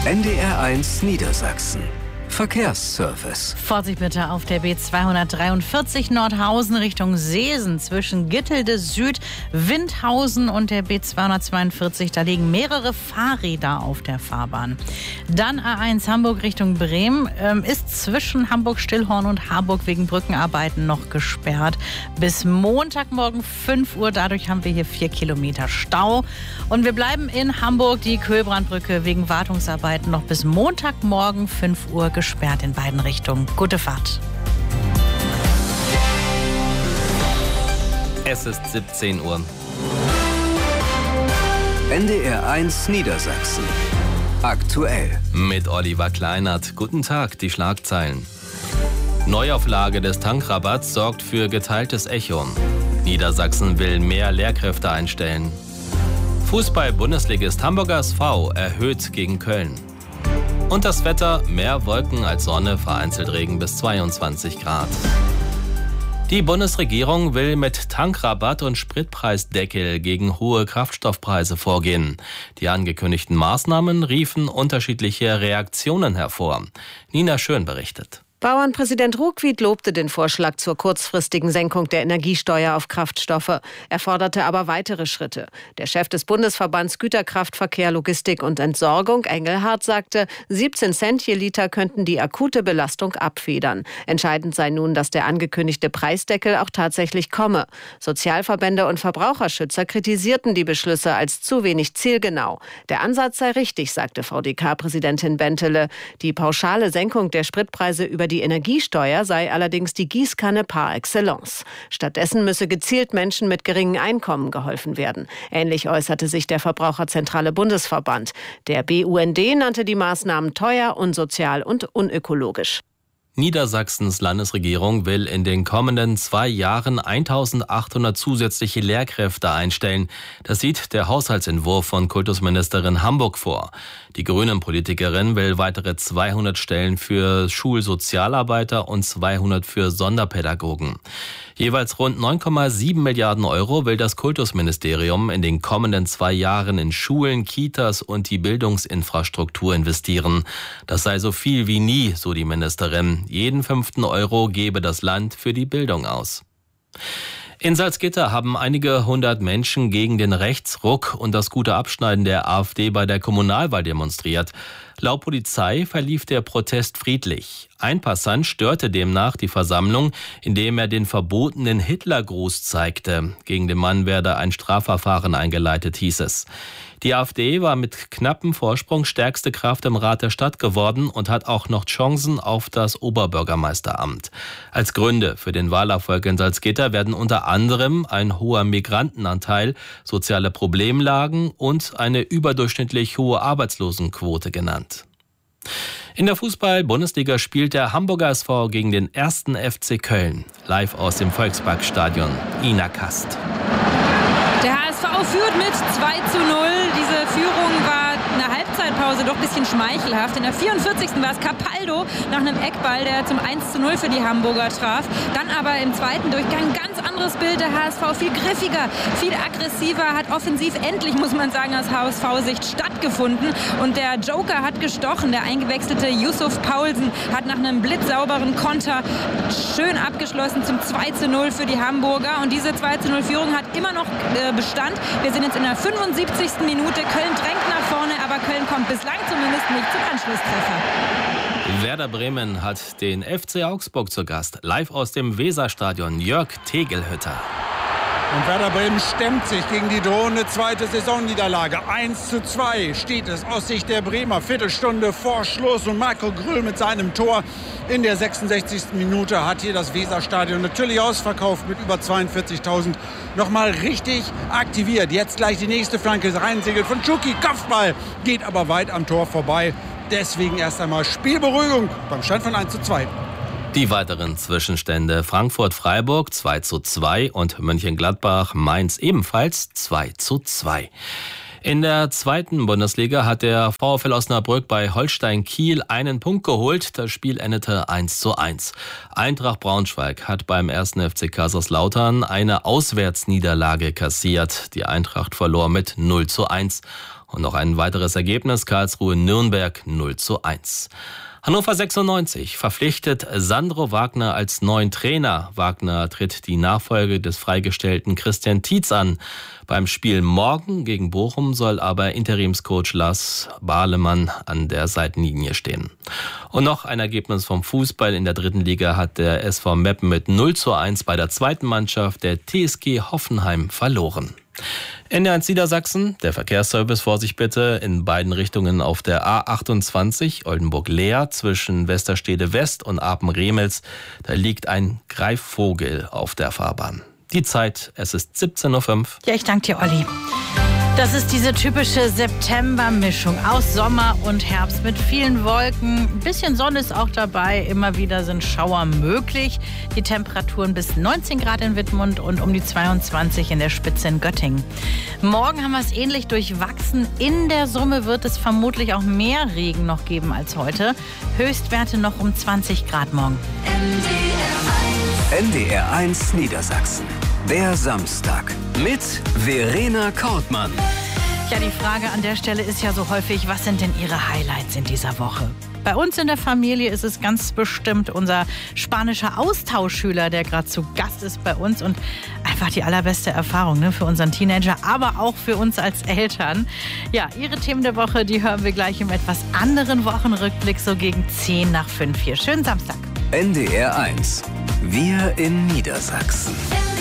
NDR1 Niedersachsen. Verkehrsservice. Vorsicht bitte auf der B243 Nordhausen Richtung Seesen zwischen Gittelde Süd, Windhausen und der B242. Da liegen mehrere Fahrräder auf der Fahrbahn. Dann A1 Hamburg Richtung Bremen ist zwischen Hamburg-Stillhorn und Harburg wegen Brückenarbeiten noch gesperrt. Bis Montagmorgen 5 Uhr. Dadurch haben wir hier 4 Kilometer Stau. Und wir bleiben in Hamburg. Die Köhlbrandbrücke wegen Wartungsarbeiten noch bis Montagmorgen 5 Uhr gesperrt in beiden Richtungen. Gute Fahrt. Es ist 17 Uhr. NDR1 Niedersachsen. Aktuell. Mit Oliver Kleinert. Guten Tag, die Schlagzeilen. Neuauflage des Tankrabatts sorgt für geteiltes Echo. Niedersachsen will mehr Lehrkräfte einstellen. Fußball-Bundesligist Hamburger SV erhöht gegen Köln. Und das Wetter, mehr Wolken als Sonne, vereinzelt Regen bis 22 Grad. Die Bundesregierung will mit Tankrabatt und Spritpreisdeckel gegen hohe Kraftstoffpreise vorgehen. Die angekündigten Maßnahmen riefen unterschiedliche Reaktionen hervor. Nina Schön berichtet. Bauernpräsident Ruckwied lobte den Vorschlag zur kurzfristigen Senkung der Energiesteuer auf Kraftstoffe. Er forderte aber weitere Schritte. Der Chef des Bundesverbands Güterkraftverkehr, Logistik und Entsorgung, Engelhardt, sagte, 17 Cent je Liter könnten die akute Belastung abfedern. Entscheidend sei nun, dass der angekündigte Preisdeckel auch tatsächlich komme. Sozialverbände und Verbraucherschützer kritisierten die Beschlüsse als zu wenig zielgenau. Der Ansatz sei richtig, sagte VDK-Präsidentin Bentele. Die pauschale Senkung der Spritpreise über die Energiesteuer sei allerdings die Gießkanne par excellence. Stattdessen müsse gezielt Menschen mit geringen Einkommen geholfen werden. Ähnlich äußerte sich der Verbraucherzentrale Bundesverband. Der BUND nannte die Maßnahmen teuer, unsozial und unökologisch. Niedersachsens Landesregierung will in den kommenden 2 Jahren 1800 zusätzliche Lehrkräfte einstellen. Das sieht der Haushaltsentwurf von Kultusministerin Hamburg vor. Die Grünen-Politikerin will weitere 200 Stellen für Schulsozialarbeiter und 200 für Sonderpädagogen. Jeweils rund 9,7 Milliarden Euro will das Kultusministerium in den kommenden 2 Jahren in Schulen, Kitas und die Bildungsinfrastruktur investieren. Das sei so viel wie nie, so die Ministerin. Jeden 5. Euro gebe das Land für die Bildung aus. In Salzgitter haben einige hundert Menschen gegen den Rechtsruck und das gute Abschneiden der AfD bei der Kommunalwahl demonstriert. Laut Polizei verlief der Protest friedlich. Ein Passant störte demnach die Versammlung, indem er den verbotenen Hitlergruß zeigte. Gegen den Mann werde ein Strafverfahren eingeleitet, hieß es. Die AfD war mit knappem Vorsprung stärkste Kraft im Rat der Stadt geworden und hat auch noch Chancen auf das Oberbürgermeisteramt. Als Gründe für den Wahlerfolg in Salzgitter werden unter anderem ein hoher Migrantenanteil, soziale Problemlagen und eine überdurchschnittlich hohe Arbeitslosenquote genannt. In der Fußball-Bundesliga spielt der Hamburger SV gegen den 1. FC Köln. Live aus dem Volksparkstadion. Ina Kast. Der HSV führt mit 2:0. Diese Führung war in der Halbzeitpause doch ein bisschen schmeichelhaft. In der 44. war es Capaldo nach einem Eckball, der zum 1:0 für die Hamburger traf. Dann aber im zweiten Durchgang ganz anderes Bild. Der HSV viel griffiger, viel aggressiver, hat offensiv endlich, muss man sagen, aus HSV-Sicht stattgefunden. Und der Joker hat gestochen. Der eingewechselte Yusuf Paulsen hat nach einem blitzsauberen Konter schön abgeschlossen zum 2:0 für die Hamburger. Und diese 2:0-Führung hat immer noch Bestand. Wir sind jetzt in der 75. Minute. Köln drängt nach vorne, aber Köln kommt bislang zumindest nicht zum Anschlusstreffer. Werder Bremen hat den FC Augsburg zu Gast. Live aus dem Weserstadion, Jörg Tegelhütter. Und Werder Bremen stemmt sich gegen die drohende zweite Saisonniederlage. 1:2 steht es aus Sicht der Bremer. Viertelstunde vor Schluss und Marco Grüll mit seinem Tor in der 66. Minute hat hier das Weserstadion natürlich ausverkauft mit über 42.000 nochmal richtig aktiviert. Jetzt gleich die nächste Flanke reinsegelt von Tschuki. Kopfball geht aber weit am Tor vorbei. Deswegen erst einmal Spielberuhigung beim Stand von 1:2. Die weiteren Zwischenstände: Frankfurt-Freiburg 2:2 und Mönchengladbach-Mainz ebenfalls 2:2. In der zweiten Bundesliga hat der VfL Osnabrück bei Holstein Kiel einen Punkt geholt. Das Spiel endete 1:1. Eintracht Braunschweig hat beim 1. FC Kaiserslautern eine Auswärtsniederlage kassiert. Die Eintracht verlor mit 0:1. Und noch ein weiteres Ergebnis, Karlsruhe-Nürnberg 0:1. Hannover 96 verpflichtet Sandro Wagner als neuen Trainer. Wagner tritt die Nachfolge des freigestellten Christian Tietz an. Beim Spiel morgen gegen Bochum soll aber Interimscoach Lars Bahlemann an der Seitenlinie stehen. Und noch ein Ergebnis vom Fußball. In der 3. Liga hat der SV Meppen mit 0:1 bei der zweiten Mannschaft der TSG Hoffenheim verloren. NDR1 Niedersachsen, der Verkehrsservice, Vorsicht bitte, in beiden Richtungen auf der A28 Oldenburg-Leer zwischen Westerstede West und Apen-Remels. Da liegt ein Greifvogel auf der Fahrbahn. Die Zeit, es ist 17:05 Uhr. Ja, ich danke dir, Olli. Das ist diese typische September-Mischung aus Sommer und Herbst mit vielen Wolken. Ein bisschen Sonne ist auch dabei. Immer wieder sind Schauer möglich. Die Temperaturen bis 19 Grad in Wittmund und um die 22 in der Spitze in Göttingen. Morgen haben wir es ähnlich durchwachsen. In der Summe wird es vermutlich auch mehr Regen noch geben als heute. Höchstwerte noch um 20 Grad morgen. NDR1 Niedersachsen. Der Samstag mit Verena Kortmann. Ja, die Frage an der Stelle ist ja so häufig, was sind denn Ihre Highlights in dieser Woche? Bei uns in der Familie ist es ganz bestimmt unser spanischer Austauschschüler, der gerade zu Gast ist bei uns und einfach die allerbeste Erfahrung, für unseren Teenager, aber auch für uns als Eltern. Ja, Ihre Themen der Woche, die hören wir gleich im etwas anderen Wochenrückblick, so gegen 10:05 hier. Schönen Samstag. NDR1. Wir in Niedersachsen.